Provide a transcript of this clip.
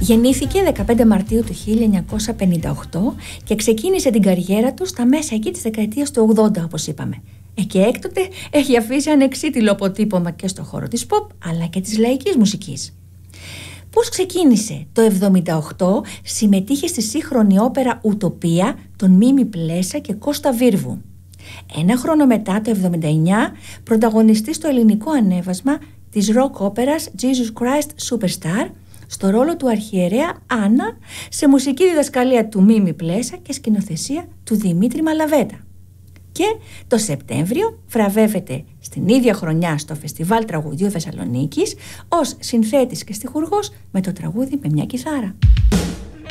Γεννήθηκε 15 Μαρτίου του 1958 και ξεκίνησε την καριέρα του στα μέσα εκεί της δεκαετίας του 80, όπως είπαμε. Και έκτοτε έχει αφήσει ανεξίτηλο αποτύπωμα και στο χώρο της pop αλλά και της λαϊκής μουσικής. Πώς ξεκίνησε? Το 1978 συμμετείχε στη σύγχρονη όπερα Ουτοπία των Μίμη Πλέσα και Κώστα Βίρβου. Ένα χρόνο μετά, το 1979, πρωταγωνιστή στο ελληνικό ανέβασμα της ροκ όπερας Jesus Christ Superstar, στο ρόλο του αρχιερέα Άννα, σε μουσική διδασκαλία του Μίμη Πλέσα και σκηνοθεσία του Δημήτρη Μαλαβέτα. Και το Σεπτέμβριο βραβεύεται στην ίδια χρονιά στο Φεστιβάλ Τραγουδιού Θεσσαλονίκης ως συνθέτης και στιχουργός με το τραγούδι «Με μια κιθάρα».